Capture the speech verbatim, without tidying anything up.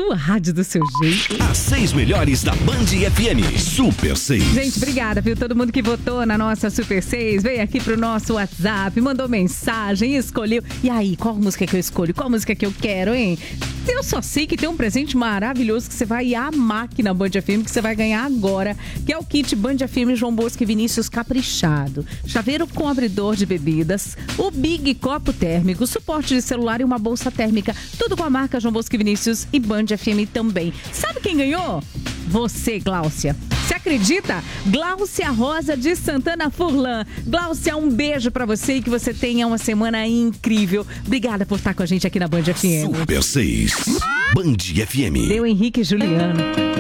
sua rádio do seu jeito. As seis melhores da Band F M. Super seis. Gente, obrigada, viu? Todo mundo que votou na nossa Super seis, veio aqui pro nosso WhatsApp, mandou mensagem, escolheu. E aí, qual música que eu escolho? Qual música que eu quero, hein? Eu só sei que tem um presente maravilhoso que você vai amar aqui na Band F M, que você vai ganhar agora, que é o kit Band F M João Bosco e Vinícius Caprichado. Chaveiro com abridor de bebidas, o Big Copo Térmico, suporte de celular e uma bolsa térmica. Tudo com a marca João Bosco e Vinícius e Band F M também. Sabe quem ganhou? Você, Gláucia. Você acredita? Gláucia Rosa de Santana Furlan. Gláucia, um beijo pra você e que você tenha uma semana incrível. Obrigada por estar com a gente aqui na Band F M. Super seis. Band F M. Deu Henrique e Juliano.